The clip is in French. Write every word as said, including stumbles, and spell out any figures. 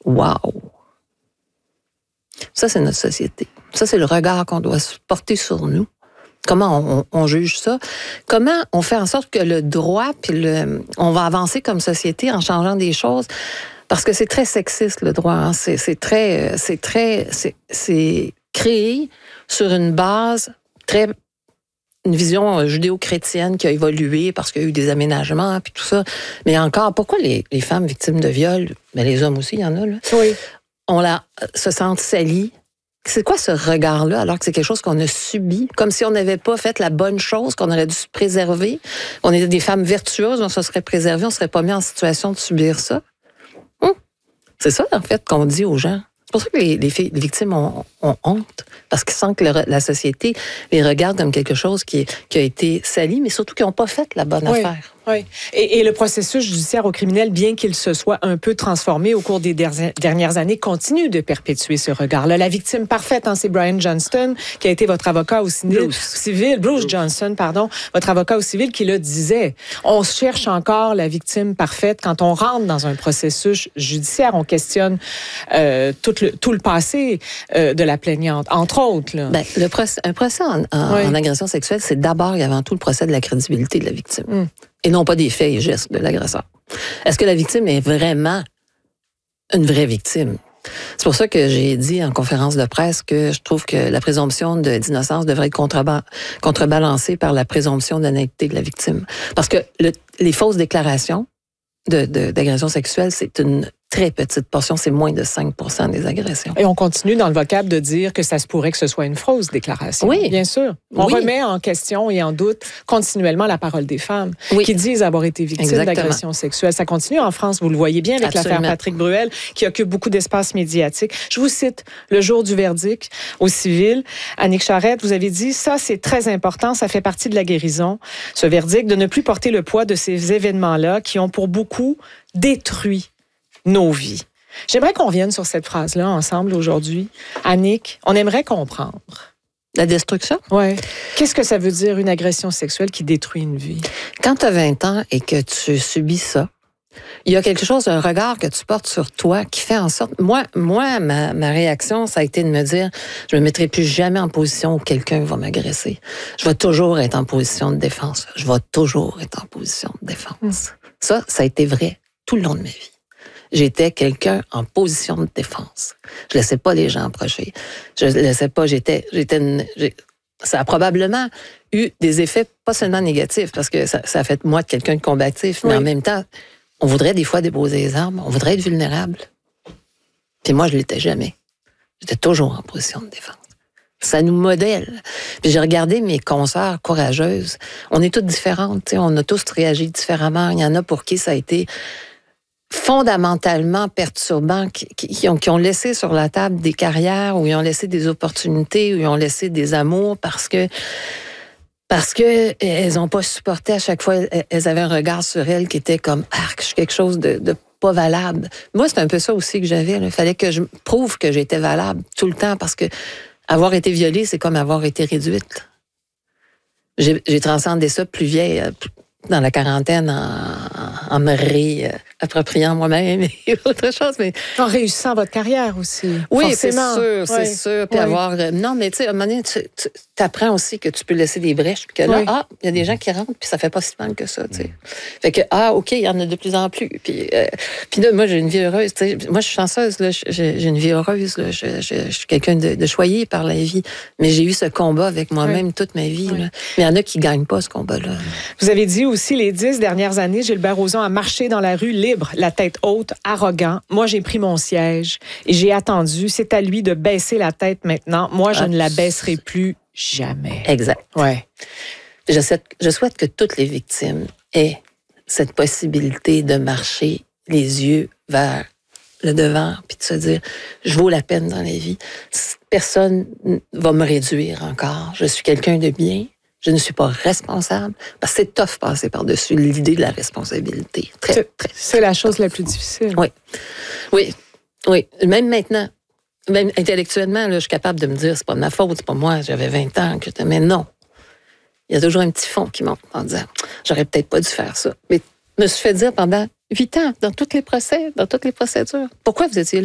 Wow! Ça, c'est notre société. Ça, c'est le regard qu'on doit porter sur nous. Comment on, on juge ça? Comment on fait en sorte que le droit, puis le, on va avancer comme société en changeant des choses? Parce que c'est très sexiste, le droit. Hein? C'est, c'est très... C'est très... C'est, c'est créé sur une base très... une vision judéo-chrétienne qui a évolué parce qu'il y a eu des aménagements, puis tout ça. Mais encore, pourquoi les, les femmes victimes de viol, mais les hommes aussi, il y en a, là, oui. on la, se sentent salies? C'est quoi ce regard-là, alors que c'est quelque chose qu'on a subi, comme si on n'avait pas fait la bonne chose, qu'on aurait dû se préserver? On était des femmes vertueuses, on se serait préservé, on ne serait pas mis en situation de subir ça. Hum. C'est ça, en fait, qu'on dit aux gens. C'est pour ça que les, les, filles, les victimes ont, ont honte, parce qu'ils sentent que le, la société les regarde comme quelque chose qui, qui a été sali, mais surtout qu'ils n'ont pas fait la bonne oui. affaire. Oui. Et, et le processus judiciaire au criminel, bien qu'il se soit un peu transformé au cours des der- dernières années, continue de perpétuer ce regard-là. La victime parfaite, hein, c'est Brian Johnston, qui a été votre avocat au civil, Bruce. civil Bruce, Bruce Johnson, pardon, votre avocat au civil, qui le disait. On cherche encore la victime parfaite quand on rentre dans un processus judiciaire. On questionne euh, tout, le, tout le passé euh, de la plaignante, entre autres. Là. Ben, le procès, un procès en, en, oui. en agression sexuelle, c'est d'abord et avant tout le procès de la crédibilité de la victime. Mm. Et non pas des faits et gestes de l'agresseur. Est-ce que la victime est vraiment une vraie victime? C'est pour ça que j'ai dit en conférence de presse que je trouve que la présomption de, d'innocence devrait être contrebalancée contrebalancée par la présomption d'honnêteté de la victime. Parce que le, les fausses déclarations de, de, d'agression sexuelle, c'est une très petite portion, c'est moins de cinq pour cent des agressions. Et on continue dans le vocable de dire que ça se pourrait que ce soit une fausse déclaration. Oui. Bien sûr. On oui. remet en question et en doute continuellement la parole des femmes oui. qui disent avoir été victimes Exactement. d'agressions sexuelles. Ça continue en France, vous le voyez bien avec Absolument. l'affaire Patrick Bruel, qui occupe beaucoup d'espace médiatique. Je vous cite le jour du verdict au civil. Annick Charrette, vous avez dit, ça c'est très important, ça fait partie de la guérison, ce verdict, de ne plus porter le poids de ces événements-là qui ont pour beaucoup détruit nos vies. J'aimerais qu'on revienne sur cette phrase-là ensemble aujourd'hui. Annick, on aimerait comprendre. La destruction? Oui. Qu'est-ce que ça veut dire une agression sexuelle qui détruit une vie? Quand tu as vingt ans et que tu subis ça, il y a quelque chose, un regard que tu portes sur toi qui fait en sorte... Moi, moi ma, ma réaction, ça a été de me dire, je ne me mettrai plus jamais en position où quelqu'un va m'agresser. Je vais toujours être en position de défense. Je vais toujours être en position de défense. Mmh. Ça, ça a été vrai tout le long de ma vie. J'étais quelqu'un en position de défense. Je laissais pas les gens approcher. Je laissais pas, j'étais, j'étais une, j'ai, ça a probablement eu des effets pas seulement négatifs, parce que ça, ça a fait de moi quelqu'un de combatif, mais oui. en même temps, on voudrait des fois déposer les armes, on voudrait être vulnérable. Puis moi, je l'étais jamais. J'étais toujours en position de défense. Ça nous modèle. Puis j'ai regardé mes consoeurs courageuses. On est toutes différentes, tu sais, on a tous réagi différemment. Il y en a pour qui ça a été fondamentalement perturbants, qui, qui, ont, qui ont laissé sur la table des carrières, où ils ont laissé des opportunités, où ils ont laissé des amours parce que parce que elles n'ont pas supporté à chaque fois, elles avaient un regard sur elles qui était comme arc, je suis quelque chose de, de pas valable. Moi, c'est un peu ça aussi que j'avais. Il fallait que je prouve que j'étais valable tout le temps, parce que avoir été violée, c'est comme avoir été réduite. J'ai, j'ai transcendé ça plus vieille, dans la quarantaine, en, en me réappropriant moi-même et autre chose. Mais... En réussissant votre carrière aussi. Oui, forcément. c'est sûr, oui. c'est sûr. Puis oui. avoir... Non, mais tu sais, à un moment donné, tu, tu apprends aussi que tu peux laisser des brèches, puis que là, oui. ah, il y a des gens qui rentrent, puis ça fait pas si mal que ça, tu sais. Fait que, ah, OK, il y en a de plus en plus. Puis, euh, puis là, moi, j'ai une vie heureuse, tu sais. Moi, je suis chanceuse, là. J'ai, j'ai une vie heureuse, là. Je, je, je suis quelqu'un de, de choyé par la vie. Mais j'ai eu ce combat avec moi-même oui. toute ma vie, oui. là. Mais il y en a qui gagnent pas ce combat-là. Vous avez dit aussi, les dix dernières années, Gilbert Rozon a marché dans la rue libre, la tête haute, arrogant. Moi, j'ai pris mon siège et j'ai attendu. C'est à lui de baisser la tête maintenant. Moi, je ah, ne la baisserai plus jamais. Exact. Ouais. Je souhaite, je souhaite que toutes les victimes aient cette possibilité de marcher les yeux vers le devant, puis de se dire, je vaux la peine dans la vie. Personne va me réduire encore. Je suis quelqu'un de bien. Je ne suis pas responsable, parce que c'est tough passer par-dessus l'idée de la responsabilité. Très, c'est, très, c'est la chose la plus difficile. Oui, oui, oui. Même maintenant, même intellectuellement, là, je suis capable de me dire, c'est pas de ma faute, c'est pas moi, j'avais vingt ans, que mais non. Il y a toujours un petit fond qui monte en disant, j'aurais peut-être pas dû faire ça. Mais je me suis fait dire pendant huit ans, dans tous les procès, dans toutes les procédures, pourquoi vous étiez là?